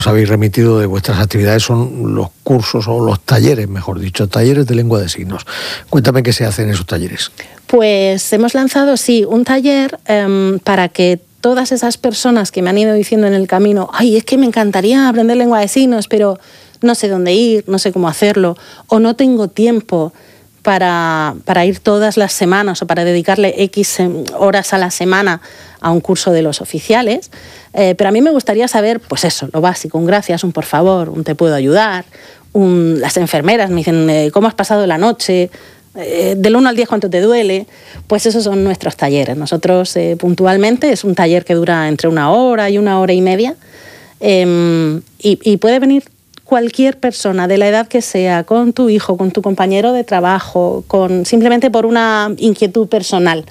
Os habéis remitido de vuestras actividades, son los cursos o los talleres, mejor dicho, talleres de lengua de signos. Cuéntame qué se hace en esos talleres. Pues hemos lanzado, sí, un taller para que todas esas personas que me han ido diciendo en el camino, ay, es que me encantaría aprender lengua de signos, pero no sé dónde ir, no sé cómo hacerlo, o no tengo tiempo para ir todas las semanas o para dedicarle X horas a la semana a un curso de los oficiales, pero a mí me gustaría saber, pues eso, lo básico, un gracias, un por favor, un te puedo ayudar, las enfermeras me dicen, ¿cómo has pasado la noche? Del 1 al 10, ¿cuánto te duele? Pues esos son nuestros talleres. Nosotros puntualmente es un taller que dura entre 1 hora y 1 hora y media, y puede venir cualquier persona de la edad que sea, con tu hijo, con tu compañero de trabajo, simplemente por una inquietud personal.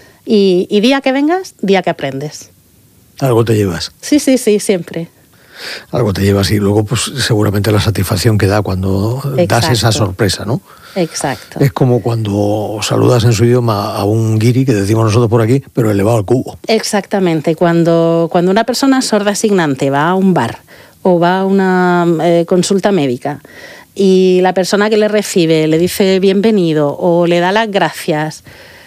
Y día que vengas, día que aprendes. ¿Algo te llevas? Sí, siempre. Algo te llevas y luego pues seguramente la satisfacción que da cuando das esa sorpresa, ¿no? Exacto. Es como cuando saludas en su idioma a un guiri, que decimos nosotros por aquí, pero elevado al cubo. Exactamente. Cuando una persona sorda signante va a un bar o va a una consulta médica y la persona que le recibe le dice bienvenido o le da las gracias,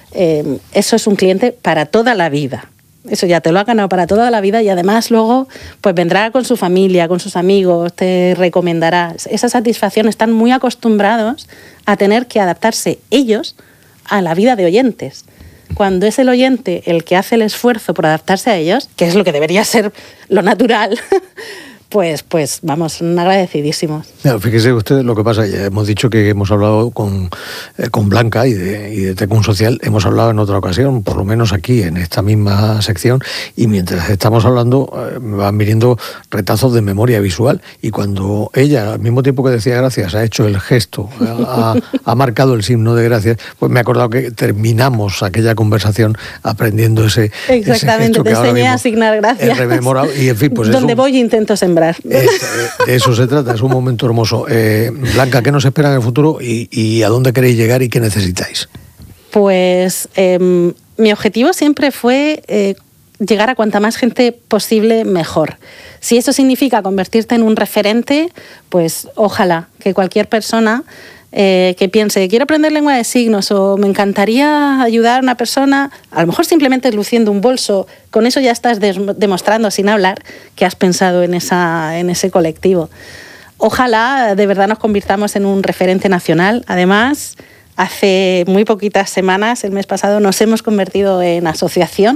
eso es un cliente para toda la vida. Eso ya te lo ha ganado para toda la vida y además luego pues vendrá con su familia, con sus amigos, te recomendará. Esa satisfacción, están muy acostumbrados a tener que adaptarse ellos a la vida de oyentes. Cuando es el oyente el que hace el esfuerzo por adaptarse a ellos, que es lo que debería ser lo natural, pues vamos, agradecidísimos. Fíjese usted lo que pasa, ya hemos dicho que hemos hablado con Blanca y de Tecun Social, hemos hablado en otra ocasión, por lo menos aquí en esta misma sección, y mientras estamos hablando me van viniendo retazos de memoria visual, y cuando ella, al mismo tiempo que decía gracias, ha hecho el gesto, ha marcado el signo de gracias, pues me he acordado que terminamos aquella conversación aprendiendo ese Exactamente, gesto te enseñé a asignar gracias. Rememorado, y en fin, pues donde voy intento sembrar. De eso se trata, es un momento hermoso. Blanca, ¿qué nos espera en el futuro y a dónde queréis llegar y qué necesitáis? Pues mi objetivo siempre fue llegar a cuanta más gente posible, mejor. Si eso significa convertirte en un referente, pues ojalá que cualquier persona que piense, quiero aprender lengua de signos o me encantaría ayudar a una persona, a lo mejor simplemente luciendo un bolso, con eso ya estás demostrando sin hablar que has pensado en ese colectivo. Ojalá de verdad nos convirtamos en un referente nacional. Además, hace muy poquitas semanas, el mes pasado, nos hemos convertido en asociación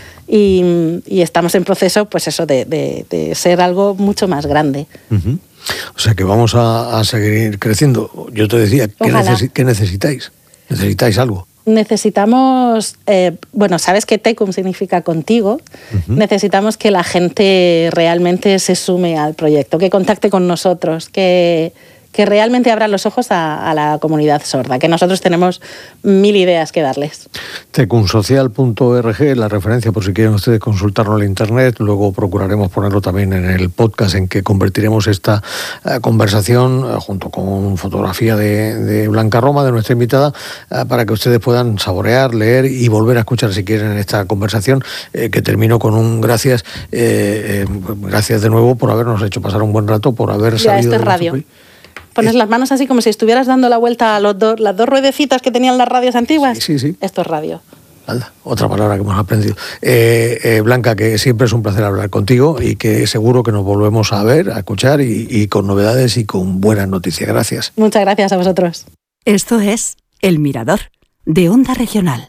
y estamos en proceso, pues eso, de ser algo mucho más grande. Uh-huh. O sea que vamos a seguir creciendo. Yo te decía, ¿qué necesitáis? ¿Necesitáis algo? Necesitamos, sabes que Tecum significa contigo, uh-huh. Necesitamos que la gente realmente se sume al proyecto, que contacte con nosotros, que realmente abran los ojos a la comunidad sorda, que nosotros tenemos 1000 ideas que darles. Tecunsocial.org, la referencia por si quieren ustedes consultarlo en internet. Luego procuraremos ponerlo también en el podcast en que convertiremos esta conversación junto con fotografía de Blanca Roma, de nuestra invitada, para que ustedes puedan saborear, leer y volver a escuchar si quieren esta conversación, que termino con un gracias. Gracias de nuevo por habernos hecho pasar un buen rato, por haber salido de radio. Pones las manos así como si estuvieras dando la vuelta a las dos ruedecitas que tenían las radios antiguas. Sí. Esto es radio. Otra palabra que hemos aprendido. Blanca, que siempre es un placer hablar contigo y que seguro que nos volvemos a ver, a escuchar y con novedades y con buenas noticias. Gracias. Muchas gracias a vosotros. Esto es El Mirador, de Onda Regional.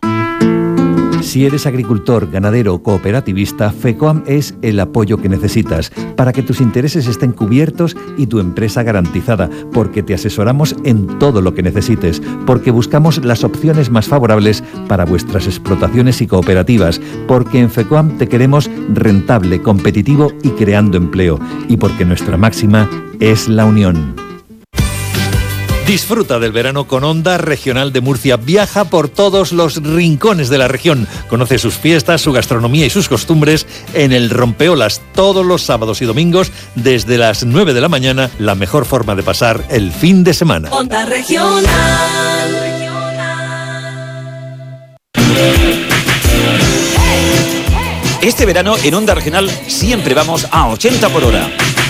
Si eres agricultor, ganadero o cooperativista, FECOAM es el apoyo que necesitas para que tus intereses estén cubiertos y tu empresa garantizada, porque te asesoramos en todo lo que necesites, porque buscamos las opciones más favorables para vuestras explotaciones y cooperativas, porque en FECOAM te queremos rentable, competitivo y creando empleo, y porque nuestra máxima es la unión. Disfruta del verano con Onda Regional de Murcia. Viaja por todos los rincones de la región. Conoce sus fiestas, su gastronomía y sus costumbres en el Rompeolas todos los sábados y domingos desde las 9 de la mañana. La mejor forma de pasar el fin de semana. Onda Regional. Este verano en Onda Regional siempre vamos a 80 por hora.